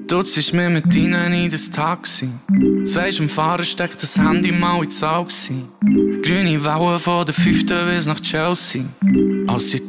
Du ziehst mir mit ihnen in das Taxi. Sagst dem Fahrer, steckt das Handy mal ins Auge. Grüne Wellen von der 5. bis nach Chelsea. Als sie